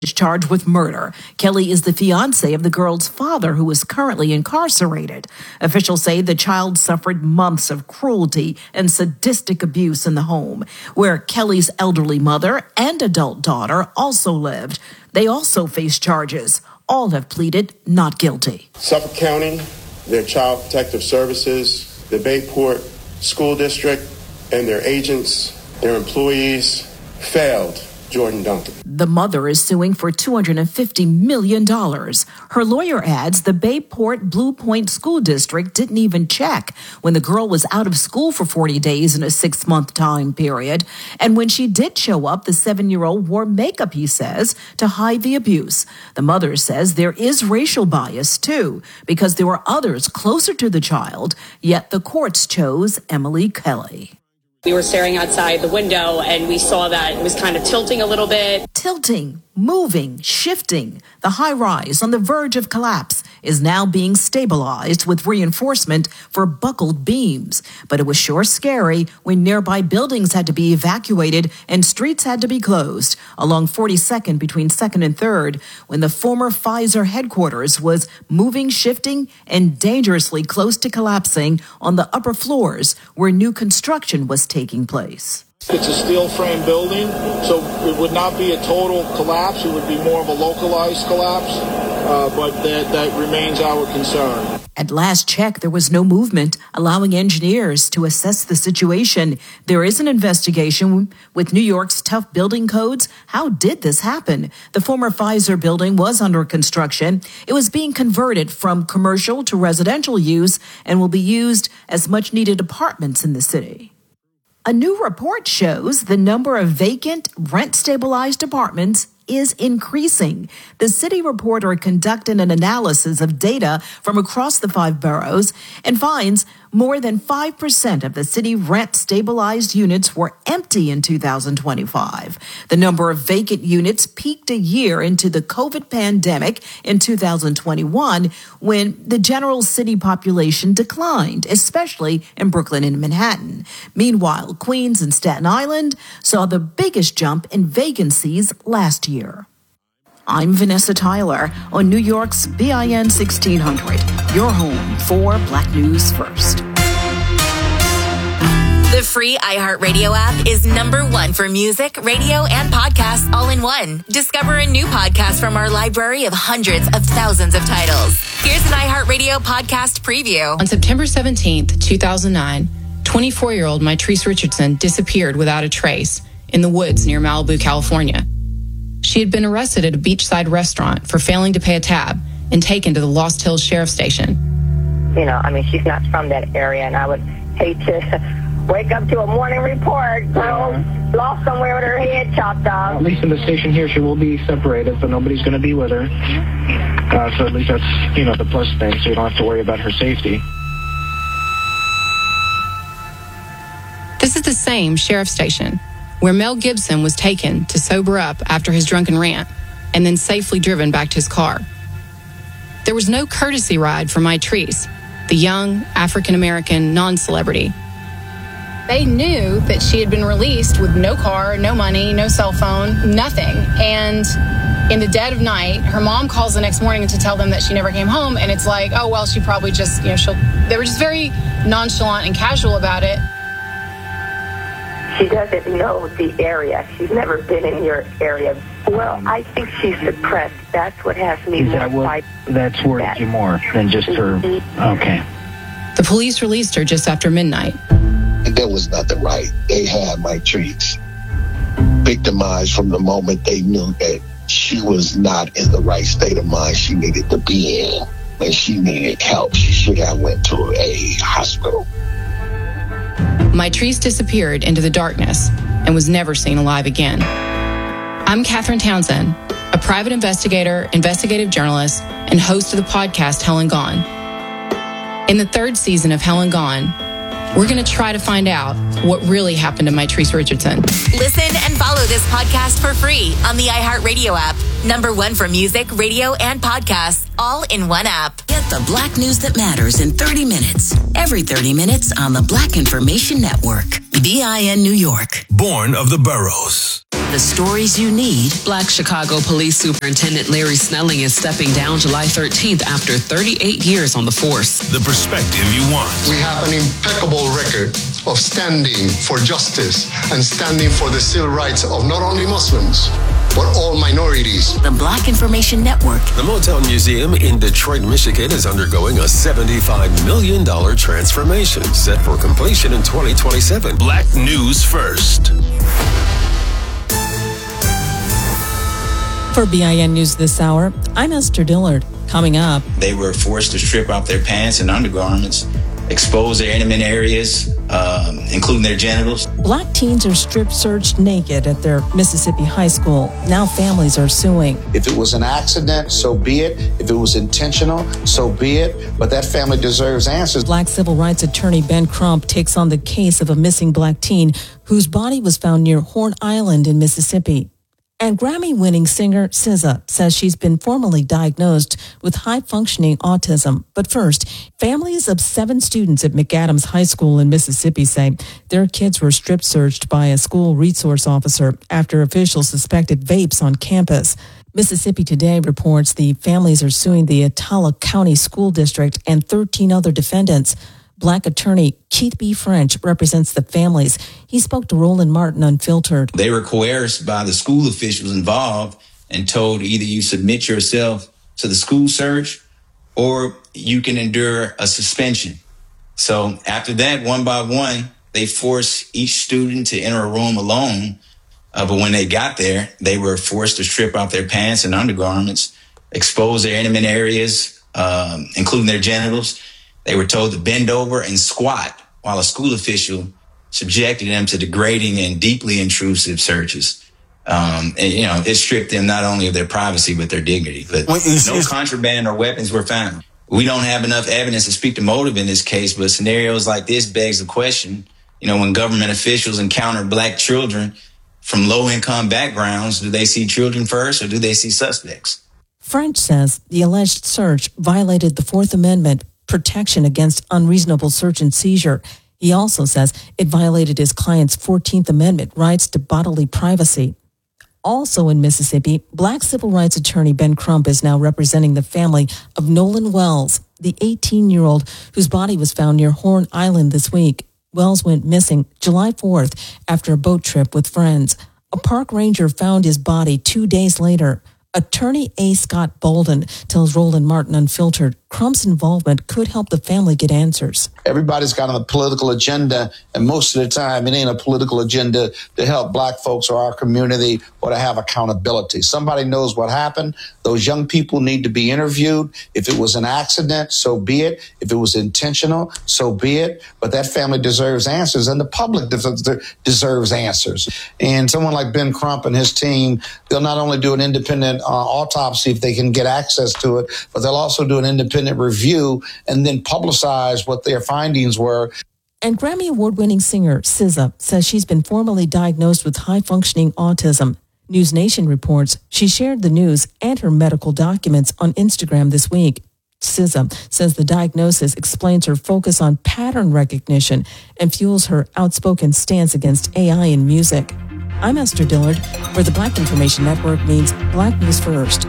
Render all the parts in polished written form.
is charged with murder. Kelly is the fiancé of the girl's father, who is currently incarcerated. Officials say the child suffered months of cruelty and sadistic abuse in the home, where Kelly's elderly mother and adult daughter also lived. They also face charges. All have pleaded not guilty. Suffolk County, their Child Protective Services, the Bayport School District, and their agents, their employees, failed Jordan Duncan. The mother is suing for $250 million. Her lawyer adds the Bayport Blue Point School District didn't even check when the girl was out of school for 40 days in a 6-month time period. And when she did show up, the 7-year-old wore makeup, he says, to hide the abuse. The mother says there is racial bias, too, because there were others closer to the child, yet the courts chose Emily Kelly. We were staring outside the window and we saw that it was kind of tilting a little bit. Tilting, moving, shifting. The high rise on the verge of collapse is now being stabilized with reinforcement for buckled beams. But it was sure scary when nearby buildings had to be evacuated and streets had to be closed along 42nd between 2nd and 3rd when the former Pfizer headquarters was moving, shifting, and dangerously close to collapsing on the upper floors where new construction was taking place. It's a steel frame building, so it would not be a total collapse. It would be more of a localized collapse, but that remains our concern. At last check, there was no movement, allowing engineers to assess the situation. There is an investigation with New York's tough building codes. How did this happen? The former Pfizer building was under construction. It was being converted from commercial to residential use and will be used as much-needed apartments in the city. A new report shows the number of vacant, rent-stabilized apartments is increasing. The city reporter conducted an analysis of data from across the 5 boroughs and finds more than 5% of the city rent-stabilized units were empty in 2025. The number of vacant units peaked a year into the COVID pandemic in 2021 when the general city population declined, especially in Brooklyn and Manhattan. Meanwhile, Queens and Staten Island saw the biggest jump in vacancies last year. I'm Vanessa Tyler on New York's BIN 1600, your home for Black News First. The free iHeartRadio app is #1 for music, radio, and podcasts all in one. Discover a new podcast from our library of hundreds of thousands of titles. Here's an iHeartRadio podcast preview. On September 17th, 2009, 24-year-old Mitrice Richardson disappeared without a trace in the woods near Malibu, California. She had been arrested at a beachside restaurant for failing to pay a tab and taken to the Lost Hills Sheriff's Station. You know, I mean, she's not from that area, and I would hate to wake up to a morning report, girl lost somewhere with her head chopped off. At least in the station here, she will be separated, so nobody's going to be with her. So at least that's, the plus thing, so you don't have to worry about her safety. This is the same sheriff's station where Mel Gibson was taken to sober up after his drunken rant and then safely driven back to his car. There was no courtesy ride for Mitrice, the young African-American non-celebrity. They knew that she had been released with no car, no money, no cell phone, nothing. And in the dead of night, her mom calls the next morning to tell them that she never came home. And it's like, oh, well, she probably just, they were just very nonchalant and casual about it. She doesn't know the area. She's never been in your area. Well, I think she's depressed. That's what has me more. That's worried you more than just her. Okay. The police released her just after midnight. There was nothing right. They had Mitrice victimized from the moment they knew that she was not in the right state of mind she needed to be in, and she needed help. She should have went to a hospital. Mitrice disappeared into the darkness and was never seen alive again. I'm Catherine Townsend, a private investigator, investigative journalist, and host of the podcast Hell and Gone. In the 3rd season of Hell and Gone, we're going to try to find out what really happened to Mitrice Richardson. Listen and follow this podcast for free on the iHeartRadio app. #1 for music, radio, and podcasts, all in one app. Get the Black news that matters in 30 minutes. Every 30 minutes on the Black Information Network. BIN New York. Born of the Boroughs. the stories you need. Black Chicago Police Superintendent Larry Snelling is stepping down July 13th after 38 years on the force. The perspective you want. We have an impeccable record of standing for justice and standing for the civil rights of not only Muslims, but all minorities. The Black Information Network. The Motown Museum in Detroit, Michigan is undergoing a $75 million transformation set for completion in 2027. Black News First. For BIN News this hour, I'm Esther Dillard. Coming up. They were forced to strip off their pants and undergarments, expose their intimate areas, including their genitals. Black teens are strip searched naked at their Mississippi high school. Now families are suing. If it was an accident, so be it. If it was intentional, so be it. But that family deserves answers. Black civil rights attorney Ben Crump takes on the case of a missing black teen whose body was found near Horn Island in Mississippi. And Grammy-winning singer SZA says she's been formally diagnosed with high-functioning autism. But first, families of 7 students at McAdams High School in Mississippi say their kids were strip-searched by a school resource officer after officials suspected vapes on campus. Mississippi Today reports the families are suing the Attala County School District and 13 other defendants. Black attorney Keith B. French represents the families. He spoke to Roland Martin Unfiltered. They were coerced by the school officials involved and told either you submit yourself to the school search or you can endure a suspension. So after that, one by one, they forced each student to enter a room alone. But when they got there, they were forced to strip off their pants and undergarments, expose their intimate areas, including their genitals. They were told to bend over and squat while a school official subjected them to degrading and deeply intrusive searches. It stripped them not only of their privacy, but their dignity. But no contraband or weapons were found. We don't have enough evidence to speak to motive in this case, but scenarios like this begs the question, when government officials encounter black children from low-income backgrounds, do they see children first or do they see suspects? French says the alleged search violated the Fourth Amendment protection against unreasonable search and seizure. He also says it violated his client's 14th Amendment rights to bodily privacy. Also in Mississippi, Black civil rights attorney Ben Crump is now representing the family of Nolan Wells, the 18-year-old whose body was found near Horn Island this week. Wells went missing July 4th after a boat trip with friends. A park ranger found his body 2 days later. Attorney A. Scott Bolden tells Roland Martin Unfiltered Crump's involvement could help the family get answers. Everybody's got a political agenda, and most of the time it ain't a political agenda to help black folks or our community or to have accountability. Somebody knows what happened. Those young people need to be interviewed. If it was an accident, so be it. If it was intentional, so be it. But that family deserves answers, and the public deserves answers. And someone like Ben Crump and his team, they'll not only do an independent autopsy if they can get access to it, but they'll also do an independent review and then publicize what their findings were. And Grammy Award-winning singer SZA says she's been formally diagnosed with high-functioning autism. News Nation reports she shared the news and her medical documents on Instagram this week. SZA says the diagnosis explains her focus on pattern recognition and fuels her outspoken stance against AI in music. I'm Esther Dillard, where the Black Information Network means Black News First.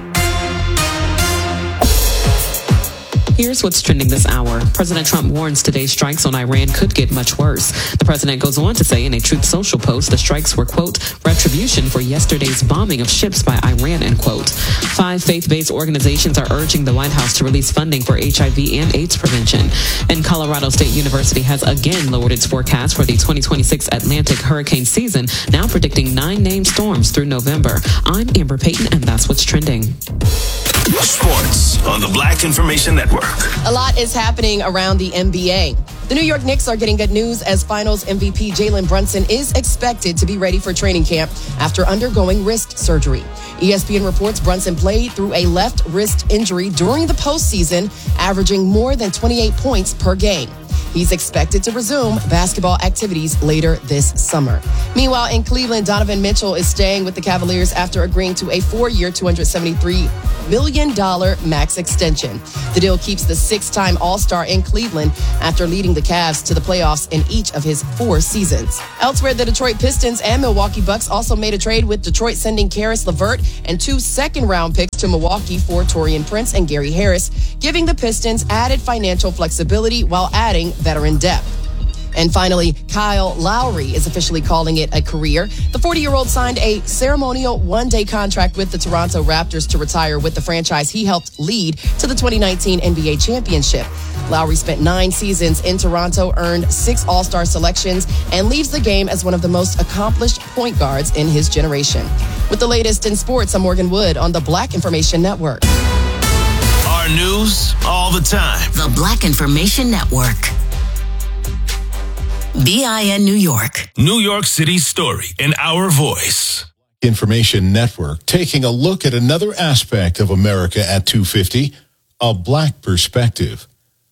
Here's what's trending this hour. President Trump warns today's strikes on Iran could get much worse. The president goes on to say in a Truth Social post the strikes were, quote, retribution for yesterday's bombing of ships by Iran, end quote. 5 faith-based organizations are urging the White House to release funding for HIV and AIDS prevention. And Colorado State University has again lowered its forecast for the 2026 Atlantic hurricane season, now predicting 9 named storms through November. I'm Amber Payton, and that's what's trending. Sports on the Black Information Network. A lot is happening around the NBA. The New York Knicks are getting good news as Finals MVP Jalen Brunson is expected to be ready for training camp after undergoing wrist surgery. ESPN reports Brunson played through a left wrist injury during the postseason, averaging more than 28 points per game. He's expected to resume basketball activities later this summer. Meanwhile, in Cleveland, Donovan Mitchell is staying with the Cavaliers after agreeing to a 4-year, $273 million max extension. The deal keeps the 6-time All-Star in Cleveland after leading the Cavs to the playoffs in each of his 4 seasons. Elsewhere, the Detroit Pistons and Milwaukee Bucks also made a trade, with Detroit sending Karis LeVert and 2 second-round picks to Milwaukee for Taurean Prince and Gary Harris, giving the Pistons added financial flexibility while adding veteran depth. And finally, Kyle Lowry is officially calling it a career. The 40-year-old signed a ceremonial 1-day contract with the Toronto Raptors to retire with the franchise he helped lead to the 2019 NBA championship. Lowry spent 9 seasons in Toronto, earned 6 All-Star selections, and leaves the game as one of the most accomplished point guards in his generation. With the latest in sports, I'm Morgan Wood on the Black Information Network. Our news all the time. The Black Information Network. BIN New York. New York City's story in our voice. Information Network, taking a look at another aspect of America at 250, a Black perspective.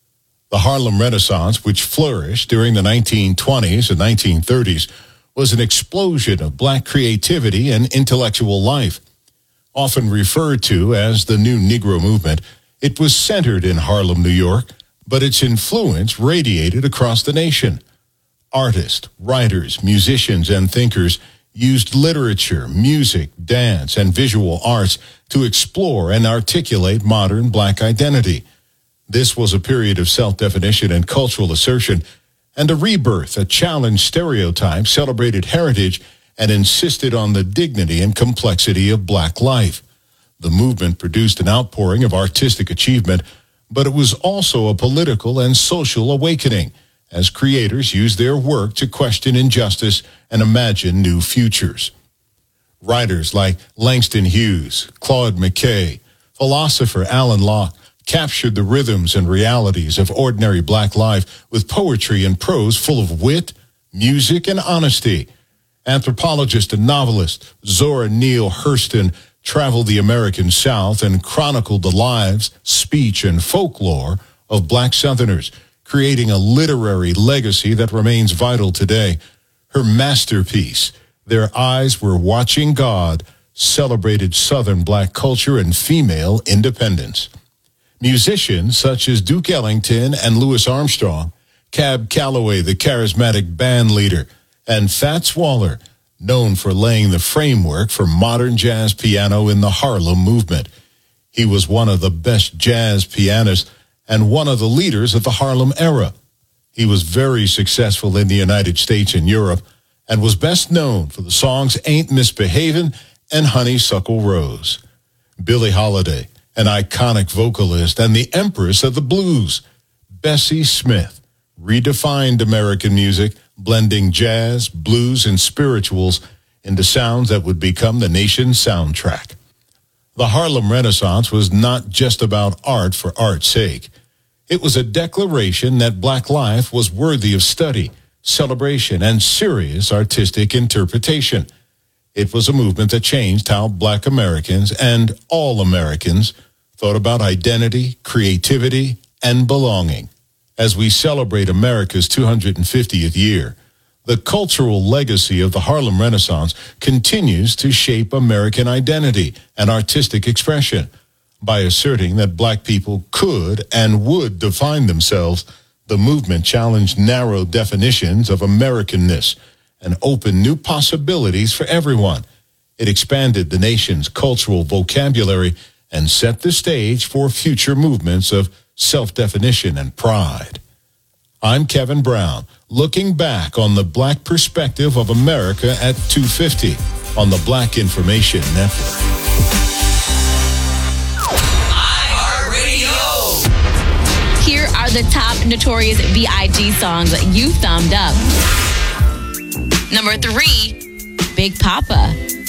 The Harlem Renaissance, which flourished during the 1920s and 1930s, was an explosion of Black creativity and intellectual life. Often referred to as the New Negro Movement, it was centered in Harlem, New York, but its influence radiated across the nation. Artists, writers, musicians, and thinkers used literature, music, dance, and visual arts to explore and articulate modern Black identity. This was a period of self-definition and cultural assertion, and a rebirth that challenged stereotypes, celebrated heritage, and insisted on the dignity and complexity of Black life. The movement produced an outpouring of artistic achievement, but it was also a political and social awakening, as creators used their work to question injustice and imagine new futures. Writers like Langston Hughes, Claude McKay, philosopher Alan Locke captured the rhythms and realities of ordinary Black life with poetry and prose full of wit, music, and honesty. Anthropologist and novelist Zora Neale Hurston traveled the American South and chronicled the lives, speech, and folklore of Black Southerners, creating a literary legacy that remains vital today. Her masterpiece, Their Eyes Were Watching God, celebrated Southern Black culture and female independence. Musicians such as Duke Ellington and Louis Armstrong, Cab Calloway, the charismatic band leader, and Fats Waller, known for laying the framework for modern jazz piano in the Harlem movement. He was one of the best jazz pianists and one of the leaders of the Harlem era. He was very successful in the United States and Europe, and was best known for the songs Ain't Misbehavin' and Honeysuckle Rose. Billie Holiday, an iconic vocalist and the empress of the blues, Bessie Smith, redefined American music, blending jazz, blues, and spirituals into sounds that would become the nation's soundtrack. The Harlem Renaissance was not just about art for art's sake. It was a declaration that Black life was worthy of study, celebration, and serious artistic interpretation. It was a movement that changed how Black Americans and all Americans thought about identity, creativity, and belonging. As we celebrate America's 250th year, the cultural legacy of the Harlem Renaissance continues to shape American identity and artistic expression. By asserting that Black people could and would define themselves, the movement challenged narrow definitions of Americanness and opened new possibilities for everyone. It expanded the nation's cultural vocabulary and set the stage for future movements of self-definition and pride. I'm Kevin Brown, looking back on the Black perspective of America at 250 on the Black Information Network. Here are the top Notorious B.I.G. songs you thumbed up. Number 3, Big Papa.